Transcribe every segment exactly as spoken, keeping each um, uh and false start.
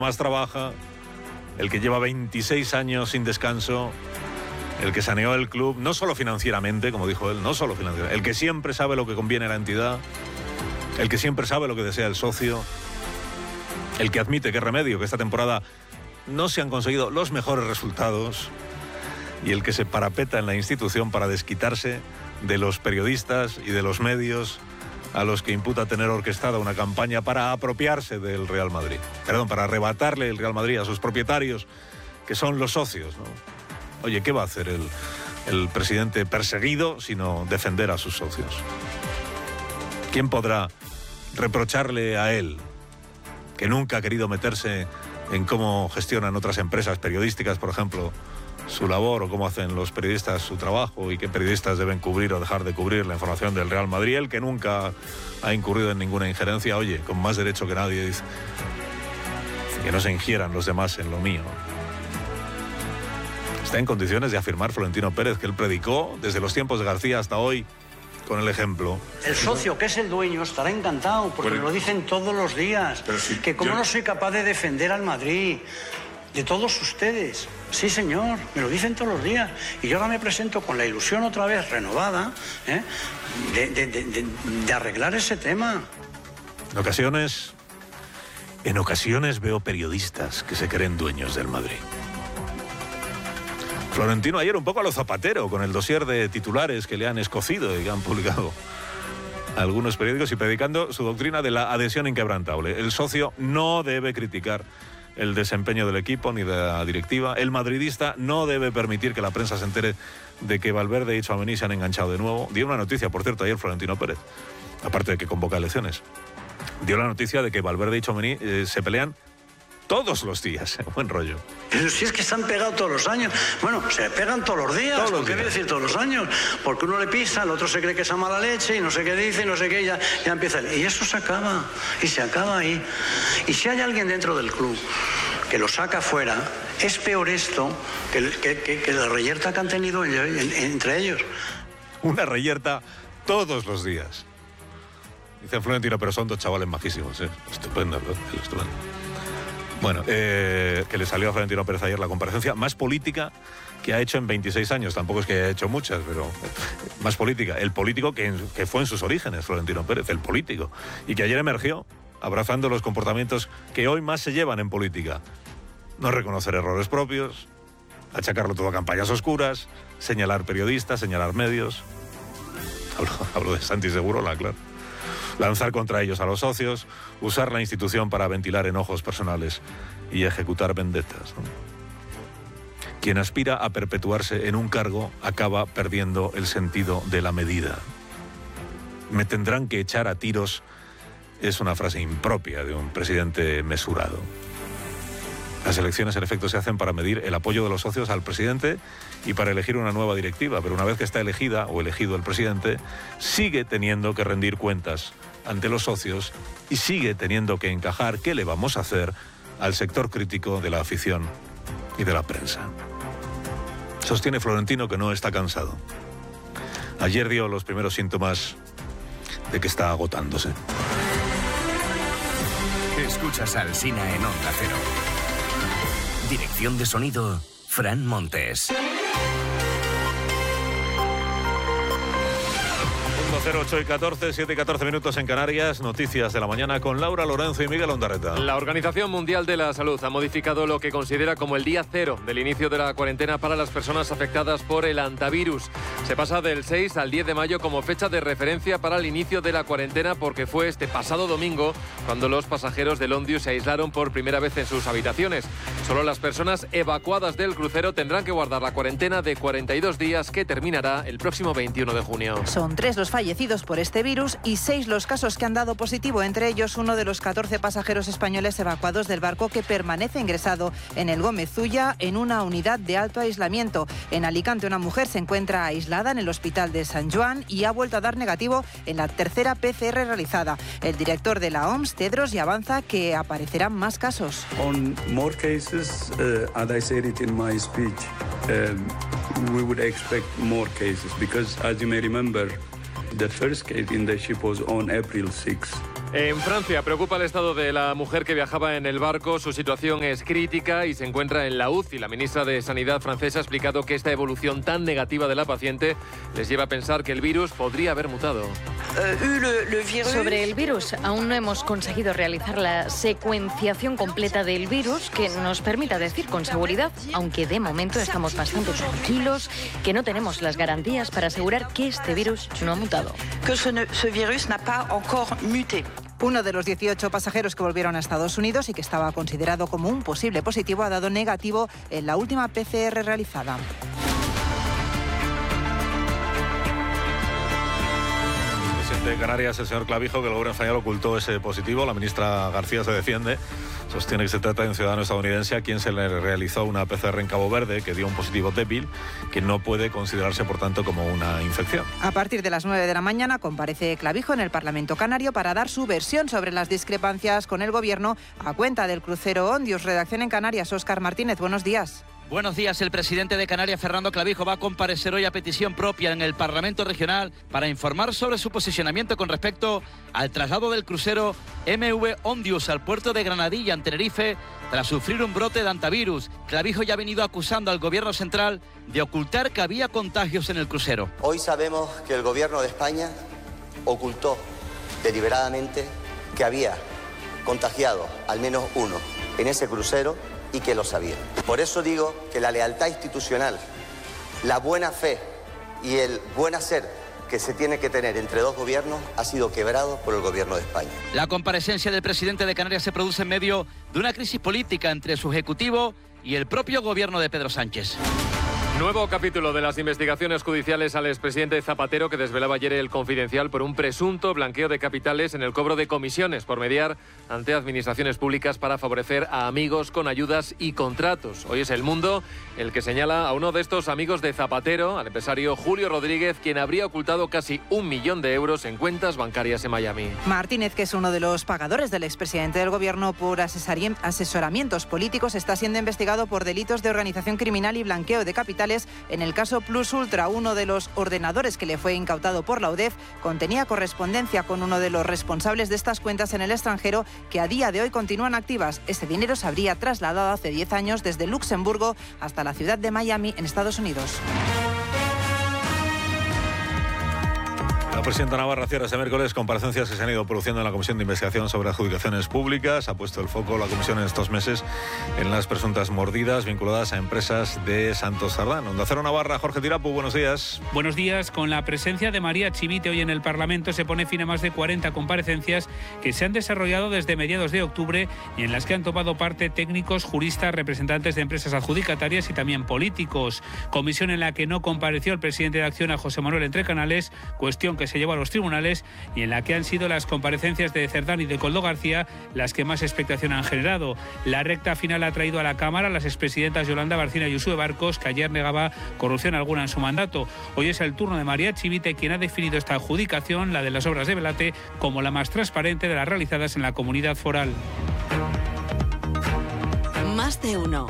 más trabaja, el que lleva veintiséis años sin descanso, el que saneó el club, no solo financieramente, como dijo él, no solo financieramente, el que siempre sabe lo que conviene a la entidad, el que siempre sabe lo que desea el socio, el que admite que es remedio, que esta temporada no se han conseguido los mejores resultados, y el que se parapeta en la institución para desquitarse de los periodistas y de los medios a los que imputa tener orquestada una campaña para apropiarse del Real Madrid. Perdón, para arrebatarle el Real Madrid a sus propietarios, que son los socios, ¿no? Oye, ¿qué va a hacer el, el presidente perseguido sino defender a sus socios? ¿Quién podrá reprocharle a él, que nunca ha querido meterse en cómo gestionan otras empresas periodísticas, por ejemplo, su labor, o cómo hacen los periodistas su trabajo y qué periodistas deben cubrir o dejar de cubrir la información del Real Madrid? El que nunca ha incurrido en ninguna injerencia, oye, con más derecho que nadie, dice que no se ingieran los demás en lo mío. Está en condiciones de afirmar Florentino Pérez que él predicó desde los tiempos de García hasta hoy con el ejemplo. El socio, que es el dueño, estará encantado porque bueno, lo dicen todos los días, si que como yo... no soy capaz de defender al Madrid de todos ustedes. Sí, señor, me lo dicen todos los días. Y yo ahora me presento con la ilusión otra vez renovada, ¿eh? de, de, de, de, de arreglar ese tema. En ocasiones, en ocasiones veo periodistas que se creen dueños del Madrid. Florentino ayer un poco a lo Zapatero, con el dossier de titulares que le han escocido y que han publicado algunos periódicos, y predicando su doctrina de la adhesión inquebrantable. El socio no debe criticar el desempeño del equipo ni de la directiva. El madridista no debe permitir que la prensa se entere de que Valverde y Tchouaméni se han enganchado de nuevo. Dio una noticia, por cierto, ayer Florentino Pérez, aparte de que convoca elecciones. Dio la noticia de que Valverde y Tchouaméni eh, se pelean todos los días. Buen rollo. Pero si es que se han pegado todos los años. Bueno, se pegan todos los días. Todos los ¿Por qué días. voy a decir todos los años? Porque uno le pisa, el otro se cree que es a mala leche y no sé qué dice y no sé qué, y ya, ya empieza. Y eso se acaba. Y se acaba ahí. Y si hay alguien dentro del club que lo saca fuera, es peor esto que, que, que, que la reyerta que han tenido en, en, entre ellos. Una reyerta todos los días. Dice Florentino, pero son dos chavales majísimos, ¿eh? Estupendo, ¿no? Estupendo. Bueno, eh, que le salió a Florentino Pérez ayer la comparecencia más política que ha hecho en veintiséis años. Tampoco es que haya hecho muchas, pero más política. El político que, que fue en sus orígenes, Florentino Pérez, el político. Y que ayer emergió abrazando los comportamientos que hoy más se llevan en política. No reconocer errores propios, achacarlo todo a campañas oscuras, señalar periodistas, señalar medios. Hablo, hablo de Santi Segurola, claro. Lanzar contra ellos a los socios, usar la institución para ventilar enojos personales y ejecutar vendetas, ¿no? Quien aspira a perpetuarse en un cargo acaba perdiendo el sentido de la medida. Me tendrán que echar a tiros es una frase impropia de un presidente mesurado. Las elecciones, en efecto, se hacen para medir el apoyo de los socios al presidente y para elegir una nueva directiva, pero una vez que está elegida o elegido el presidente, sigue teniendo que rendir cuentas ante los socios y sigue teniendo que encajar qué le vamos a hacer al sector crítico de la afición y de la prensa. Sostiene Florentino que no está cansado. Ayer dio los primeros síntomas de que está agotándose. Escuchas a Alsina en Onda Cero. Dirección de sonido, Fran Montes. cero ocho y catorce, siete y catorce minutos en Canarias. Noticias de la mañana con Laura Lorenzo y Miguel Ondarreta. La Organización Mundial de la Salud ha modificado lo que considera como el día cero del inicio de la cuarentena para las personas afectadas por el hantavirus. Se pasa del seis al diez de mayo como fecha de referencia para el inicio de la cuarentena, porque fue este pasado domingo cuando los pasajeros del Ondius se aislaron por primera vez en sus habitaciones. Solo las personas evacuadas del crucero tendrán que guardar la cuarentena de cuarenta y dos días, que terminará el próximo veintiuno de junio. Son tres los fallecidos por este virus y seis los casos que han dado positivo, entre ellos uno de los catorce pasajeros españoles evacuados del barco, que permanece ingresado en el Gómez Ulla en una unidad de alto aislamiento. En Alicante, una mujer se encuentra aislada en el hospital de San Joan y ha vuelto a dar negativo en la tercera P C R realizada. El director de la O M S, Tedros, ya avanza que aparecerán más casos. On more cases, uh, as I said it in my speech, um, we would expect more cases because, as you may remember, the first case in the ship was on April sixth. En Francia preocupa el estado de la mujer que viajaba en el barco. Su situación es crítica y se encuentra en la U C I. La ministra de Sanidad francesa ha explicado que esta evolución tan negativa de la paciente les lleva a pensar que el virus podría haber mutado. Sobre el virus, aún no hemos conseguido realizar la secuenciación completa del virus que nos permita decir con seguridad, aunque de momento estamos bastante tranquilos, que no tenemos las garantías para asegurar que este virus no ha mutado. Que ce virus n'a pas encore muté. Uno de los dieciocho pasajeros que volvieron a Estados Unidos y que estaba considerado como un posible positivo ha dado negativo en la última P C R realizada. El presidente de Canarias, el señor Clavijo, que el gobierno español ocultó ese positivo. La ministra García se defiende. Sostiene que se trata de un ciudadano estadounidense a quien se le realizó una P C R en Cabo Verde que dio un positivo débil que no puede considerarse, por tanto, como una infección. A partir de las nueve de la mañana comparece Clavijo en el Parlamento Canario para dar su versión sobre las discrepancias con el gobierno a cuenta del crucero Ondius. Redacción en Canarias, Óscar Martínez, buenos días. Buenos días. El presidente de Canarias, Fernando Clavijo, va a comparecer hoy a petición propia en el Parlamento Regional para informar sobre su posicionamiento con respecto al traslado del crucero M V Ondius al puerto de Granadilla, en Tenerife, tras sufrir un brote de antivirus. Clavijo ya ha venido acusando al gobierno central de ocultar que había contagios en el crucero. Hoy sabemos que el gobierno de España ocultó deliberadamente que había contagiado al menos uno en ese crucero y que lo sabía. Por eso digo que la lealtad institucional, la buena fe y el buen hacer que se tiene que tener entre dos gobiernos ha sido quebrado por el gobierno de España. La comparecencia del presidente de Canarias se produce en medio de una crisis política entre su ejecutivo y el propio gobierno de Pedro Sánchez. Nuevo capítulo de las investigaciones judiciales al expresidente Zapatero, que desvelaba ayer El Confidencial por un presunto blanqueo de capitales en el cobro de comisiones por mediar ante administraciones públicas para favorecer a amigos con ayudas y contratos. Hoy es El Mundo el que señala a uno de estos amigos de Zapatero, al empresario Julio Rodríguez, quien habría ocultado casi un millón de euros en cuentas bancarias en Miami. Martínez, que es uno de los pagadores del expresidente del gobierno por asesoramientos políticos, está siendo investigado por delitos de organización criminal y blanqueo de capitales. En el caso Plus Ultra, uno de los ordenadores que le fue incautado por la U D E F contenía correspondencia con uno de los responsables de estas cuentas en el extranjero que a día de hoy continúan activas. Ese dinero se habría trasladado hace diez años desde Luxemburgo hasta la ciudad de Miami, en Estados Unidos. La presidenta Navarra cierra este miércoles comparecencias que se han ido produciendo en la Comisión de Investigación sobre Adjudicaciones Públicas. Ha puesto el foco la comisión en estos meses en las presuntas mordidas vinculadas a empresas de Santos Cerdán. Onda Cero Navarra, Jorge Tirapu, buenos días. Buenos días. Con la presencia de María Chivite hoy en el Parlamento se pone fin a más de cuarenta comparecencias que se han desarrollado desde mediados de octubre y en las que han tomado parte técnicos, juristas, representantes de empresas adjudicatarias y también políticos. Comisión en la que no compareció el presidente de Acciona, José Manuel Entrecanales, cuestión que se llevó a los tribunales, y en la que han sido las comparecencias de Cerdán y de Koldo García las que más expectación han generado. La recta final ha traído a la Cámara a las expresidentas Yolanda Barcina y Uxue Barcos, que ayer negaba corrupción alguna en su mandato. Hoy es el turno de María Chivite, quien ha definido esta adjudicación, la de las obras de Velate, como la más transparente de las realizadas en la comunidad foral. Más de uno.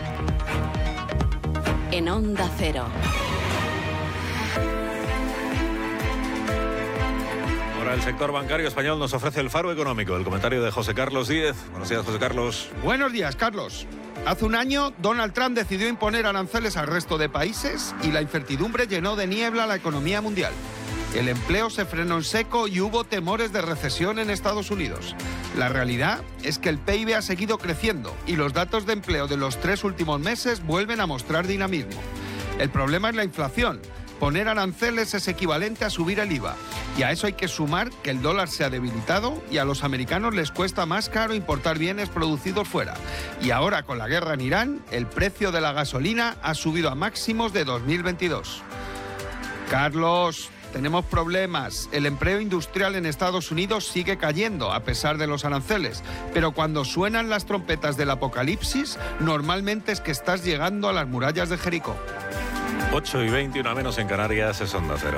En Onda Cero. Ahora el sector bancario español nos ofrece el faro económico. El comentario de José Carlos Díez. Buenos días, José Carlos. Buenos días, Carlos. Hace un año, Donald Trump decidió imponer aranceles al resto de países y la incertidumbre llenó de niebla la economía mundial. El empleo se frenó en seco y hubo temores de recesión en Estados Unidos. La realidad es que el P I B ha seguido creciendo y los datos de empleo de los tres últimos meses vuelven a mostrar dinamismo. El problema es la inflación. Poner aranceles es equivalente a subir el I V A. Y a eso hay que sumar que el dólar se ha debilitado y a los americanos les cuesta más caro importar bienes producidos fuera. Y ahora, con la guerra en Irán, el precio de la gasolina ha subido a máximos de dos mil veintidós. Carlos, tenemos problemas. El empleo industrial en Estados Unidos sigue cayendo a pesar de los aranceles. Pero cuando suenan las trompetas del apocalipsis, normalmente es que estás llegando a las murallas de Jericó. ocho y veinte, una menos en Canarias, es Onda Cero.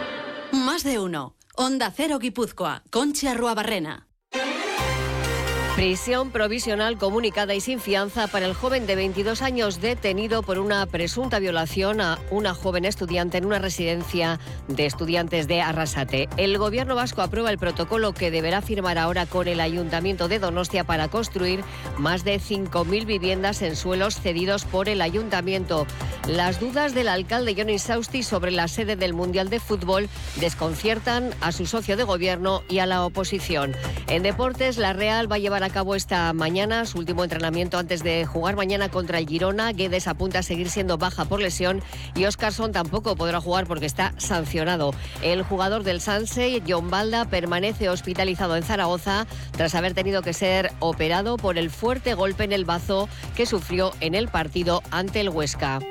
Más de uno. Onda Cero Guipúzcoa. Conchi Arruabarrena. Prisión provisional comunicada y sin fianza para el joven de veintidós años detenido por una presunta violación a una joven estudiante en una residencia de estudiantes de Arrasate. El gobierno vasco aprueba el protocolo que deberá firmar ahora con el Ayuntamiento de Donostia para construir más de cinco mil viviendas en suelos cedidos por el Ayuntamiento. Las dudas del alcalde Jon Insausti sobre la sede del Mundial de Fútbol desconciertan a su socio de gobierno y a la oposición. En deportes, la Real va a llevar a cabo esta mañana su último entrenamiento antes de jugar mañana contra el Girona. Guedes apunta a seguir siendo baja por lesión y Óscarson tampoco podrá jugar porque está sancionado. El jugador del Sanse, John Balda, permanece hospitalizado en Zaragoza tras haber tenido que ser operado por el fuerte golpe en el bazo que sufrió en el partido ante el Huesca.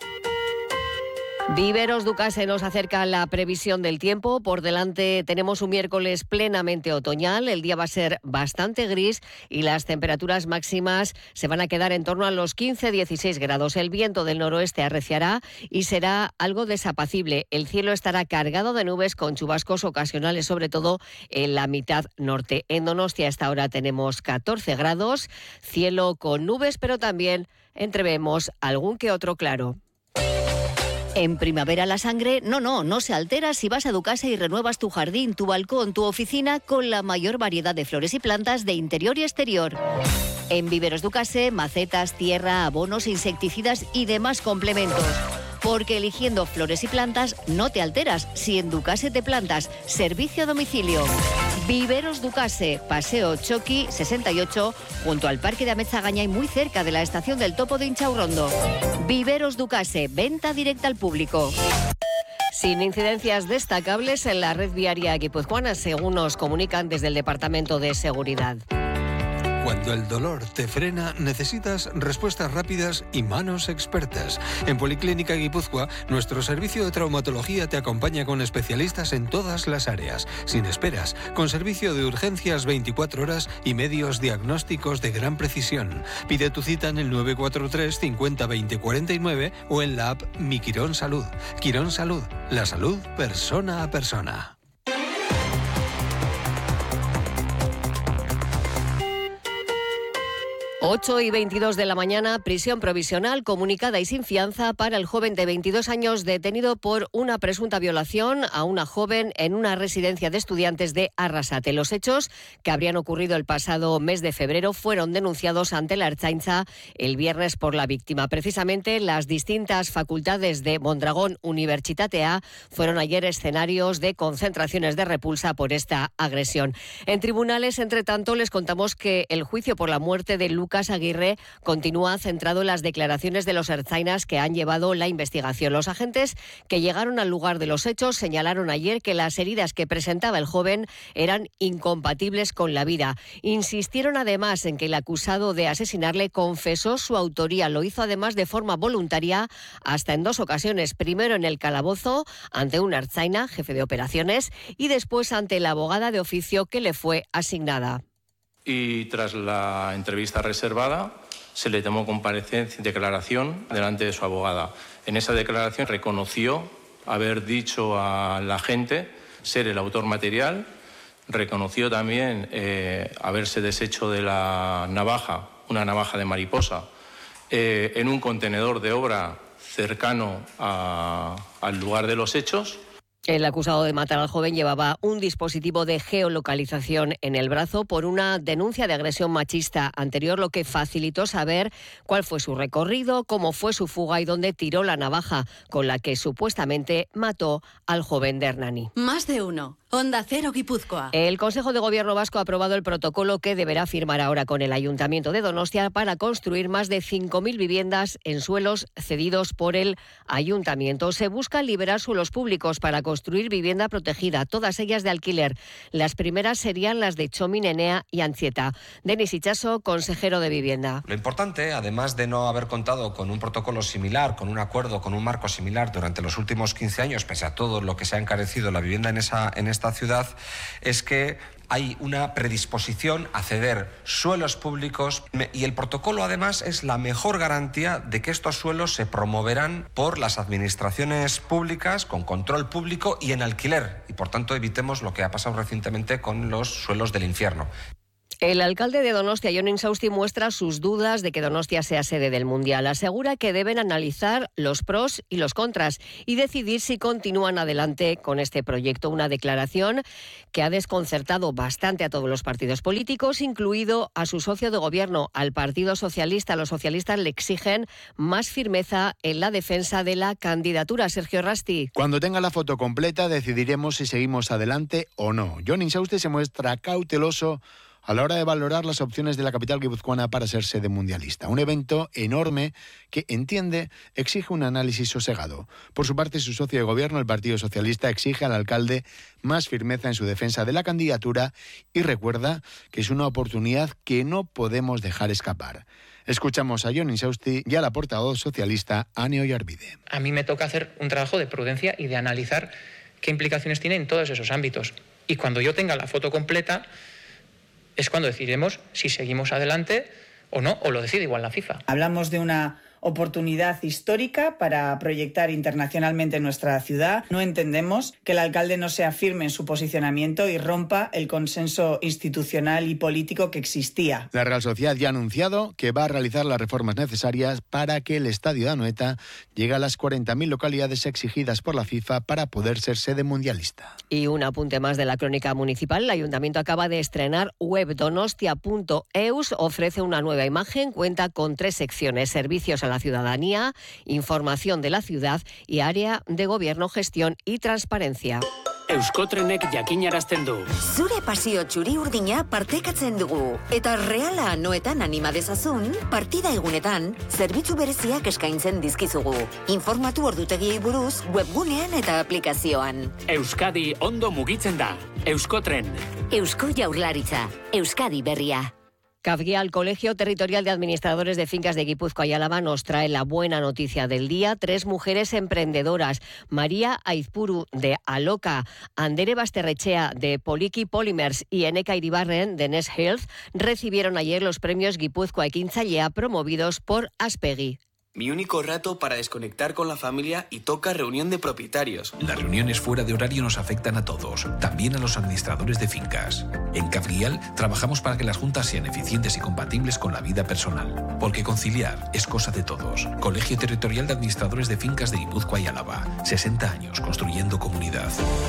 Viveros Ducase nos acerca la previsión del tiempo. Por delante tenemos un miércoles plenamente otoñal. El día va a ser bastante gris y las temperaturas máximas se van a quedar en torno a los quince a dieciséis grados. El viento del noroeste arreciará y será algo desapacible. El cielo estará cargado de nubes con chubascos ocasionales, sobre todo en la mitad norte. En Donostia a esta hora tenemos catorce grados, cielo con nubes, pero también entrevemos algún que otro claro. En primavera la sangre, no, no, no se altera si vas a Ducase y renuevas tu jardín, tu balcón, tu oficina con la mayor variedad de flores y plantas de interior y exterior. En Viveros Ducase, macetas, tierra, abonos, insecticidas y demás complementos. Porque eligiendo flores y plantas no te alteras si en Ducase te plantas. Servicio a domicilio. Viveros Ducase, Paseo Choqui sesenta y ocho, junto al Parque de Amezagaña y muy cerca de la estación del Topo de Inchaurrondo. Viveros Ducase, venta directa al público. Sin incidencias destacables en la red viaria guipuzcoana, según nos comunican desde el Departamento de Seguridad. Cuando el dolor te frena, necesitas respuestas rápidas y manos expertas. En Policlínica Guipúzcoa, nuestro servicio de traumatología te acompaña con especialistas en todas las áreas, sin esperas, con servicio de urgencias veinticuatro horas y medios diagnósticos de gran precisión. Pide tu cita en el nueve cuatro tres cincuenta veinte cuarenta y nueve o en la app Mi Quirón Salud. Quirón Salud, la salud persona a persona. ocho y veintidós de la mañana, prisión provisional comunicada y sin fianza para el joven de veintidós años detenido por una presunta violación a una joven en una residencia de estudiantes de Arrasate. Los hechos, que habrían ocurrido el pasado mes de febrero, fueron denunciados ante la Ertzaintza el viernes por la víctima. Precisamente, las distintas facultades de Mondragón Unibertsitatea fueron ayer escenarios de concentraciones de repulsa por esta agresión. En tribunales, entre tanto, les contamos que el juicio por la muerte de Lucas Aguirre continúa centrado en las declaraciones de los ertzainas que han llevado la investigación. Los agentes que llegaron al lugar de los hechos señalaron ayer que las heridas que presentaba el joven eran incompatibles con la vida. Insistieron además en que el acusado de asesinarle confesó su autoría. Lo hizo además de forma voluntaria hasta en dos ocasiones. Primero en el calabozo ante un ertzaina, jefe de operaciones, y después ante la abogada de oficio que le fue asignada. Y tras la entrevista reservada se le tomó comparecencia y declaración delante de su abogada. En esa declaración reconoció haber dicho a la agente ser el autor material, reconoció también eh, haberse deshecho de la navaja, una navaja de mariposa, eh, en un contenedor de obra cercano a, al lugar de los hechos. El acusado de matar al joven llevaba un dispositivo de geolocalización en el brazo por una denuncia de agresión machista anterior, lo que facilitó saber cuál fue su recorrido, cómo fue su fuga y dónde tiró la navaja con la que supuestamente mató al joven de Hernani. Más de uno. Onda Cero Guipúzcoa. El Consejo de Gobierno vasco ha aprobado el protocolo que deberá firmar ahora con el Ayuntamiento de Donostia para construir más de cinco mil viviendas en suelos cedidos por el Ayuntamiento. Se busca liberar suelos públicos para construir vivienda protegida, todas ellas de alquiler. Las primeras serían las de Txomin, Enea y Antzieta. Denis Itxaso, consejero de Vivienda. Lo importante, además de no haber contado con un protocolo similar, con un acuerdo, con un marco similar durante los últimos quince años, pese a todo lo que se ha encarecido la vivienda en esa en esta ciudad, es que hay una predisposición a ceder suelos públicos y el protocolo además es la mejor garantía de que estos suelos se promoverán por las administraciones públicas con control público y en alquiler y por tanto evitemos lo que ha pasado recientemente con los suelos del infierno. El alcalde de Donostia, Jon Insausti, muestra sus dudas de que Donostia sea sede del Mundial. Asegura que deben analizar los pros y los contras y decidir si continúan adelante con este proyecto. Una declaración que ha desconcertado bastante a todos los partidos políticos, incluido a su socio de gobierno, al Partido Socialista. Los socialistas le exigen más firmeza en la defensa de la candidatura. Sergio Rasti. Cuando tenga la foto completa decidiremos si seguimos adelante o no. Jon Insausti se muestra cauteloso a la hora de valorar las opciones de la capital guipuzcoana para ser sede mundialista. Un evento enorme que, entiende, exige un análisis sosegado. Por su parte, su socio de gobierno, el Partido Socialista, exige al alcalde más firmeza en su defensa de la candidatura y recuerda que es una oportunidad que no podemos dejar escapar. Escuchamos a Jon Insausti y a la portavoz socialista, Ane Oyarbide. A mí me toca hacer un trabajo de prudencia y de analizar qué implicaciones tiene en todos esos ámbitos. Y cuando yo tenga la foto completa, es cuando decidiremos si seguimos adelante o no, o lo decide igual la FIFA. Hablamos de una oportunidad histórica para proyectar internacionalmente nuestra ciudad. No entendemos que el alcalde no sea firme en su posicionamiento y rompa el consenso institucional y político que existía. La Real Sociedad ya ha anunciado que va a realizar las reformas necesarias para que el estadio de Anoeta llegue a las cuarenta mil localidades exigidas por la FIFA para poder ser sede mundialista. Y un apunte más de la crónica municipal. El Ayuntamiento acaba de estrenar web donostia punto eus. Ofrece una nueva imagen, cuenta con tres secciones: servicios a la ciudadanía, información de la ciudad y área de gobierno, gestión y transparencia. Euskotrenek jakinarazten du. Zure pasio txuri urdina partekatzen dugu. Eta reala Anoetan anima dezazun, partida egunetan, zerbitzu bereziak eskaintzen dizkizugu. Informatu ordutegiei buruz webgunean eta aplikazioan. Euskadi ondo mugitzen da. Euskotren. Eusko Jaurlaritza. Euskadi berria. Cafguial, Colegio Territorial de Administradores de Fincas de Guipúzcoa y Álava, nos trae la buena noticia del día. Tres mujeres emprendedoras, María Aizpuru de Aloca, Andere Basterrechea de Poliki Polymers y Eneka Iribarren de Nest Health, recibieron ayer los premios Guipúzcoa Ekintzailea promovidos por Aspegui. Mi único rato para desconectar con la familia y toca reunión de propietarios. Las reuniones fuera de horario nos afectan a todos, también a los administradores de fincas. En Cafguial trabajamos para que las juntas sean eficientes y compatibles con la vida personal, porque conciliar es cosa de todos. Colegio Territorial de Administradores de Fincas de Guipúzcoa y Álava. sesenta años construyendo comunidad.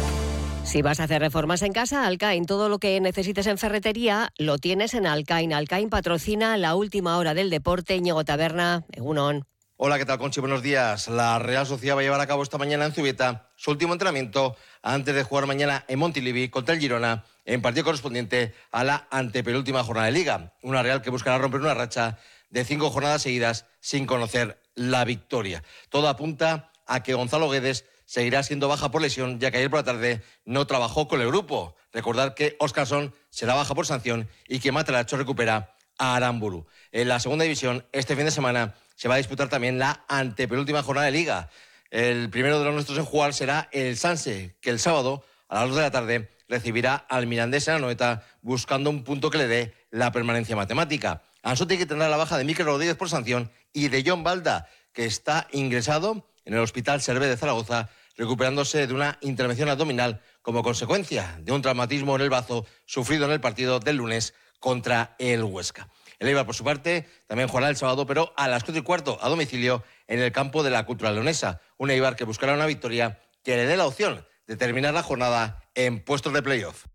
Si vas a hacer reformas en casa, Alcain, todo lo que necesites en ferretería lo tienes en Alcain. Alcain patrocina la última hora del deporte. Íñigo Taberna, Egunon. Hola, ¿qué tal, Conchi? Buenos días. La Real Sociedad va a llevar a cabo esta mañana en Zubieta su último entrenamiento antes de jugar mañana en Montilivi contra el Girona en partido correspondiente a la antepenúltima jornada de Liga. Una Real que buscará romper una racha de cinco jornadas seguidas sin conocer la victoria. Todo apunta a que Gonzalo Guedes seguirá siendo baja por lesión, ya que ayer por la tarde no trabajó con el grupo. Recordar que Óscarson será baja por sanción y que Mataracho recupera a Aramburu. En la segunda división, este fin de semana, se va a disputar también la antepenúltima jornada de Liga. El primero de los nuestros en jugar será el Sanse, que el sábado, a las dos de la tarde, recibirá al Mirandés en Anoeta, buscando un punto que le dé la permanencia matemática. Ansotti, que tendrá la baja de Mikel Rodríguez por sanción, y de John Balda, que está ingresado en el Hospital Servet de Zaragoza, recuperándose de una intervención abdominal como consecuencia de un traumatismo en el bazo sufrido en el partido del lunes contra el Huesca. El Eibar, por su parte, también jugará el sábado, pero a las cuatro y cuarto, a domicilio, en el campo de la Cultural Leonesa. Un Eibar que buscará una victoria que le dé la opción de terminar la jornada en puestos de playoff.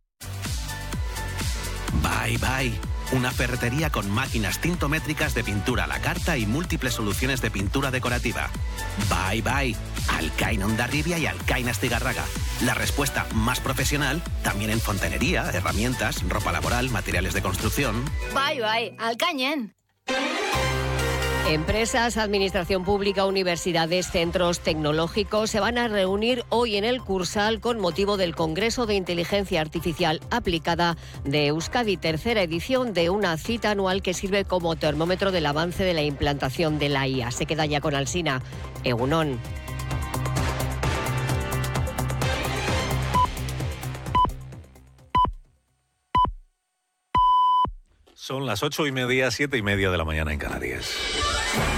Bye Bye, una ferretería con máquinas tintométricas de pintura a la carta y múltiples soluciones de pintura decorativa. Bye Bye, Alcain Hondarribia y Alcain Astigarraga. La respuesta más profesional también en fontanería, herramientas, ropa laboral, materiales de construcción. Bye Bye, Alcañen. Empresas, administración pública, universidades, centros tecnológicos se van a reunir hoy en el Cursal con motivo del Congreso de Inteligencia Artificial Aplicada de Euskadi, tercera edición de una cita anual que sirve como termómetro del avance de la implantación de la I A. Se queda ya con Alsina. Egunon. Son las ocho y media, siete y media de la mañana en Canarias.